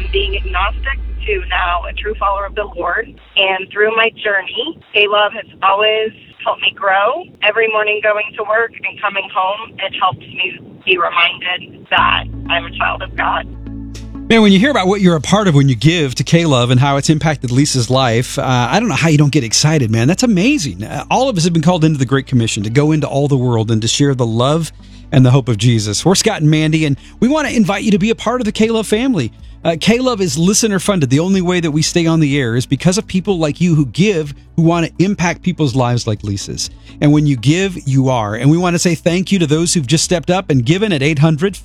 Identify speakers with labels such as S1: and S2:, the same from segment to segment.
S1: from being agnostic to now a true follower of the Lord. And through my journey, K-Love has always helped me grow. Every morning going to work and coming home, it helps me be reminded that I'm a child of God.
S2: Man, when you hear about what you're a part of when you give to K-Love and how it's impacted Lisa's life, I don't know how you don't get excited, man. That's amazing. All of us have been called into the Great Commission to go into all the world and to share the love and the hope of Jesus. We're Scott and Mandy, and we want to invite you to be a part of the K-Love family. K-Love is listener funded. The only way that we stay on the air is because of people like you who give, who want to impact people's lives like Lisa's. And when you give, you are. And we want to say thank you to those who've just stepped up and given at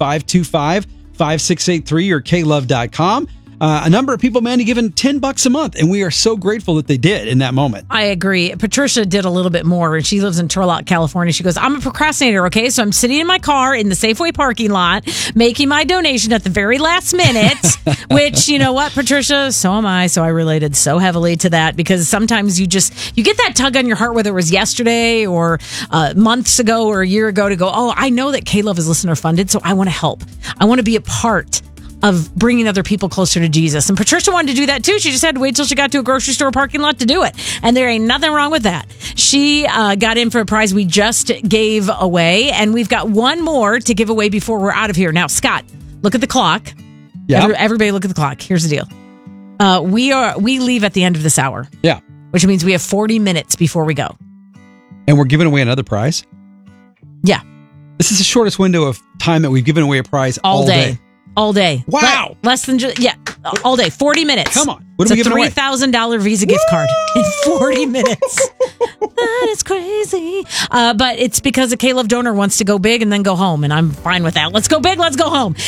S2: 800-525-5683 or klove.com. A number of people, Mandy, given $10 a month, and we are so grateful that they did in that moment.
S3: I agree. Patricia did a little bit more, and she lives in Turlock, California. She goes, I'm a procrastinator, okay? So I'm sitting in my car in the Safeway parking lot, making my donation at the very last minute, which, you know what, Patricia? So am I. So I related so heavily to that, because sometimes you get that tug on your heart, whether it was yesterday or months ago or a year ago, to go, oh, I know that K-Love is listener funded, so I want to help. I want to be a part of bringing other people closer to Jesus. And Patricia wanted to do that too. She just had to wait till she got to a grocery store parking lot to do it. And there ain't nothing wrong with that. She got in for a prize we just gave away. And we've got one more to give away before we're out of here. Now, Scott, look at the clock.
S2: Yeah.
S3: Everybody look at the clock. Here's the deal. We leave at the end of this hour.
S2: Yeah.
S3: Which means we have 40 minutes before we go.
S2: And we're giving away another prize?
S3: Yeah.
S2: This is the shortest window of time that we've given away a prize all day.
S3: All day.
S2: Wow.
S3: Less than all day. 40 minutes.
S2: Come on. What are we giving away?
S3: It's a $3,000 Visa gift card in 40 minutes. That is crazy. But it's because a K-Love donor wants to go big and then go home, and I'm fine with that. Let's go big. Let's go home.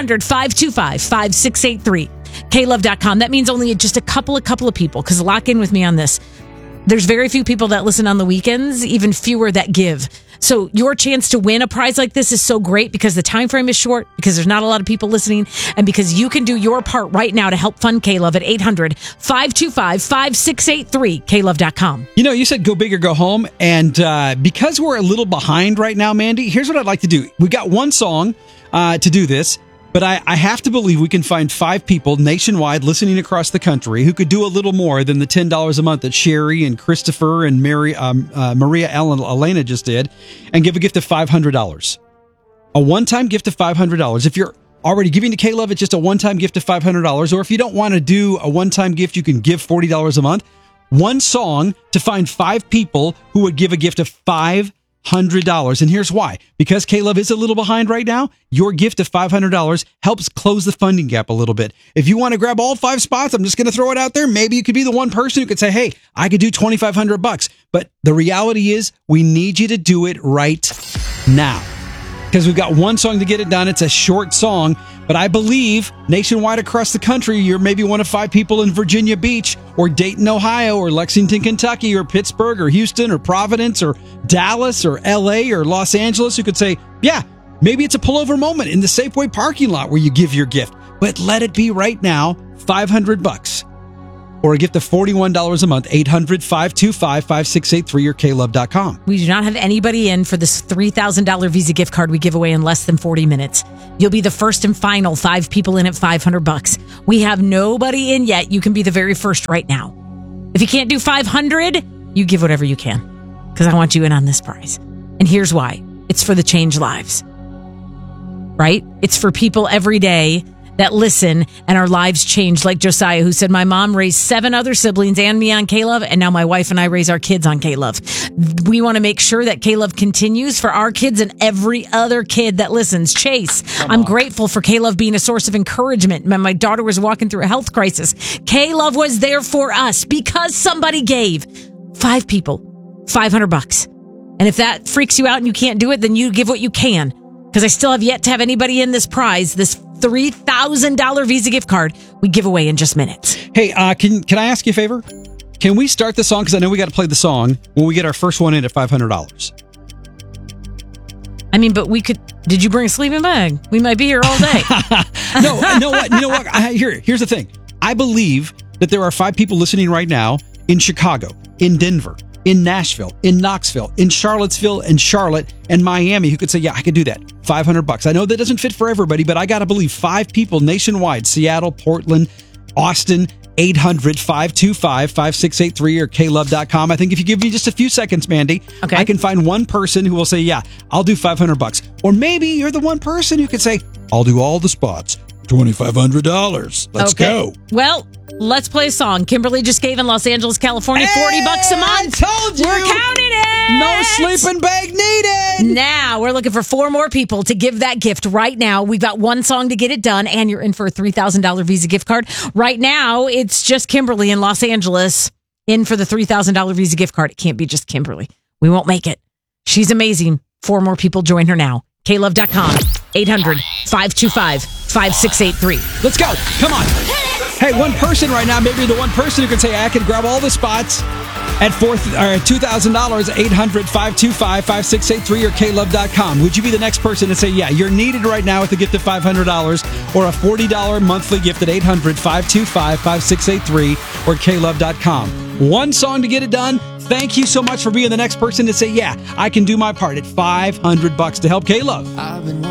S3: 800-525-5683. klove.com. That means only just a couple of people, because lock in with me on this. There's very few people that listen on the weekends, even fewer that give. So your chance to win a prize like this is so great because the time frame is short, because there's not a lot of people listening, and because you can do your part right now to help fund K-Love at 800-525-5683, klove.com.
S2: You know, you said go big or go home, and because we're a little behind right now, Mandy, here's what I'd like to do. We got one song to do this, but I have to believe we can find 5 people nationwide listening across the country who could do a little more than the $10 a month that Sherry and Christopher and Maria Ellen Elena just did, and give a gift of $500. A one-time gift of $500. If you're already giving to K-Love, it's just a one-time gift of $500. Or if you don't want to do a one-time gift, you can give $40 a month. One song to find 5 people who would give a gift of $500. And here's why. Because K-Love is a little behind right now, your gift of $500 helps close the funding gap a little bit. If you want to grab all 5 spots, I'm just going to throw it out there. Maybe you could be the one person who could say, hey, I could do $2,500. But the reality is we need you to do it right now, because we've got one song to get it done. It's a short song, but I believe nationwide across the country, you're maybe one of 5 people in Virginia Beach or Dayton, Ohio, or Lexington, Kentucky, or Pittsburgh, or Houston, or Providence, or Dallas, or LA, or Los Angeles who could say, yeah, maybe it's a pullover moment in the Safeway parking lot where you give your gift, but let it be right now, $500. Or a gift of $41 a month, 800-525-5683 or klove.com.
S3: We do not have anybody in for this $3,000 Visa gift card we give away in less than 40 minutes. You'll be the first and final 5 people in at $500. We have nobody in yet. You can be the very first right now. If you can't do $500, you give whatever you can, because I want you in on this prize. And here's why. It's for the changed lives, right? It's for people every day that listen and our lives change, like Josiah, who said, my mom raised 7 other siblings and me on K-Love, and now my wife and I raise our kids on K-Love. We want to make sure that K-Love continues for our kids and every other kid that listens. Chase, I'm grateful for K-Love being a source of encouragement. When my daughter was walking through a health crisis, K-Love was there for us because somebody gave. 5 people, $500. And if that freaks you out and you can't do it, then you give what you can, because I still have yet to have anybody in this prize, this $3,000 Visa gift card we give away in just minutes.
S2: Hey, can I ask you a favor? Can we start the song? Because I know we got to play the song when we get our first one in at $500.
S3: I mean, but we could. Did you bring a sleeping bag? We might be here all day.
S2: No, you know what? Here's the thing. I believe that there are 5 people listening right now in Chicago, in Denver, in Nashville, in Knoxville, in Charlottesville, and Charlotte, and Miami who could say, yeah, I could do that. $500. I know that doesn't fit for everybody, but I got to believe 5 people nationwide, Seattle, Portland, Austin, 800-525-5683 or klove.com. I think if you give me just a few seconds, Mandy,
S3: okay,
S2: I can find one person who will say, yeah, I'll do $500. Or maybe you're the one person who could say, I'll do all the spots. $2,500. Let's go.
S3: Well, let's play a song. Kimberly just gave in Los Angeles, California, $40 a month.
S2: I told you.
S3: We're counting it.
S2: No sleeping bag needed.
S3: Now we're looking for 4 more people to give that gift right now. We've got one song to get it done, and you're in for a $3,000 Visa gift card. Right now, it's just Kimberly in Los Angeles in for the $3,000 Visa gift card. It can't be just Kimberly. We won't make it. She's amazing. 4 more people join her now. klove.com, 800-525-5683.
S2: Let's go. Come on. Hey, one person right now, maybe the one person who can say, I can grab all the spots at $2,000, 800-525-5683 or klove.com. Would you be the next person to say, yeah, you're needed right now with a gift of $500 or a $40 monthly gift at 800-525-5683 or klove.com. One song to get it done. Thank you so much for being the next person to say, yeah, I can do my part at $500 to help K-Love.